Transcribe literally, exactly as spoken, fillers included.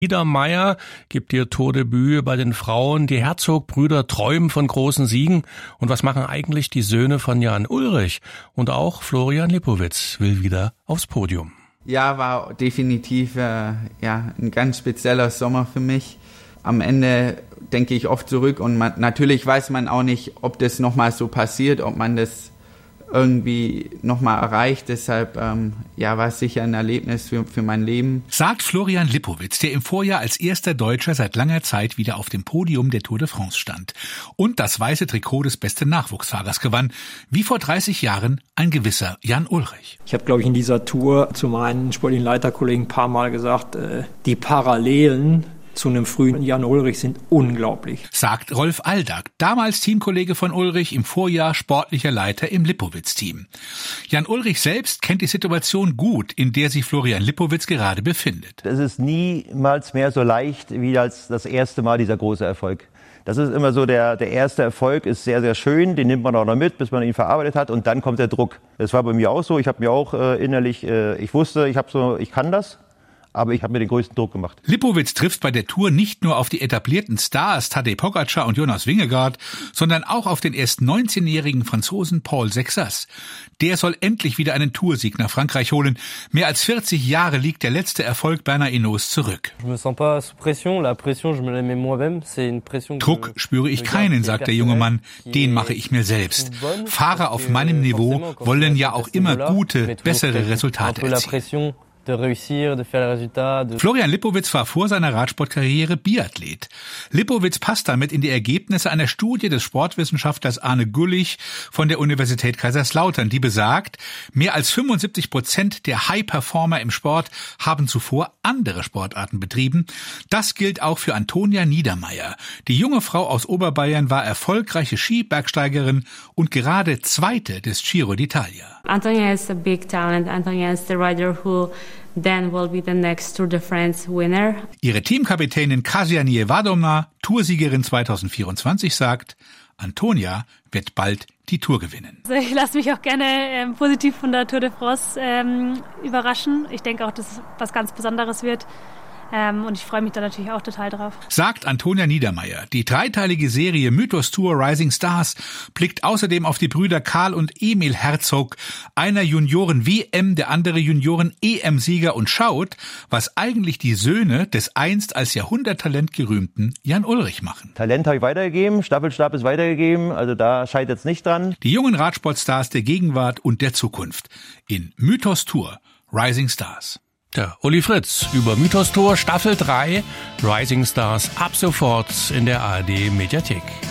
Niedermeyer gibt ihr Tourdebüt bei den Frauen. Die Herzog-Brüder träumen von großen Siegen. Und was machen eigentlich die Söhne von Jan Ullrich? Und auch Florian Lipowitz will wieder aufs Podium. Ja, war definitiv äh, ja, ein ganz spezieller Sommer für mich. Am Ende denke ich oft zurück und man, natürlich weiß man auch nicht, ob das nochmal so passiert, ob man das irgendwie nochmal erreicht. Deshalb ähm, ja, war es sicher ein Erlebnis für, für mein Leben. Sagt Florian Lipowitz, der im Vorjahr als erster Deutscher seit langer Zeit wieder auf dem Podium der Tour de France stand und das weiße Trikot des besten Nachwuchsfahrers gewann, wie vor dreißig Jahren ein gewisser Jan Ullrich. Ich habe, glaube ich, in dieser Tour zu meinen sportlichen Leiterkollegen ein paar Mal gesagt, äh, die Parallelen zu einem frühen Jan Ullrich sind unglaublich. Sagt Rolf Aldag, damals Teamkollege von Ullrich, im Vorjahr sportlicher Leiter im Lipowitz-Team. Jan Ullrich selbst kennt die Situation gut, in der sich Florian Lipowitz gerade befindet. Es ist niemals mehr so leicht wie als das erste Mal dieser große Erfolg. Das ist immer so, der, der erste Erfolg ist sehr, sehr schön, den nimmt man auch noch mit, bis man ihn verarbeitet hat und dann kommt der Druck. Das war bei mir auch so, ich habe mir auch äh, innerlich, äh, ich wusste, ich, hab so, ich kann das. Aber ich habe mir den größten Druck gemacht. Lipowitz trifft bei der Tour nicht nur auf die etablierten Stars Tadej Pogačar und Jonas Vingegaard, sondern auch auf den erst neunzehnjährigen Franzosen Paul Sexas. Der soll endlich wieder einen Toursieg nach Frankreich holen. Mehr als vierzig Jahre liegt der letzte Erfolg Bernard Hinault zurück. Druck spüre ich keinen, sagt der junge Mann. Den mache ich mir selbst. Fahrer auf meinem Niveau wollen ja auch immer gute, bessere Resultate erzielen. Florian Lipowitz war vor seiner Radsportkarriere Biathlet. Lipowitz passt damit in die Ergebnisse einer Studie des Sportwissenschaftlers Arne Güllich von der Universität Kaiserslautern, die besagt, mehr als fünfundsiebzig Prozent der High-Performer im Sport haben zuvor andere Sportarten betrieben. Das gilt auch für Antonia Niedermeyer. Die junge Frau aus Oberbayern war erfolgreiche Skibergsteigerin und gerade Zweite des Giro d'Italia. Antonia is a big talent. Antonia is the rider who then will be the next Tour de France winner. Ihre Teamkapitänin Kasia Niewiadoma, Toursiegerin zweitausendvierundzwanzig, sagt, Antonia wird bald die Tour gewinnen. Also ich lasse mich auch gerne ähm, positiv von der Tour de France ähm, überraschen. Ich denke auch, dass es was ganz Besonderes wird. Ähm, und ich freue mich da natürlich auch total drauf. Sagt Antonia Niedermeyer. Die dreiteilige Serie Mythos Tour Rising Stars blickt außerdem auf die Brüder Karl und Emil Herzog, einer Junioren-W M, der andere Junioren-E M-Sieger, und schaut, was eigentlich die Söhne des einst als Jahrhunderttalent gerühmten Jan Ullrich machen. Talent habe ich weitergegeben, Staffelstab ist weitergegeben, also da scheitert es nicht dran. Die jungen Radsportstars der Gegenwart und der Zukunft in Mythos Tour Rising Stars. Der Uli Fritz über Mythos Tour Staffel drei Rising Stars ab sofort in der A R D Mediathek.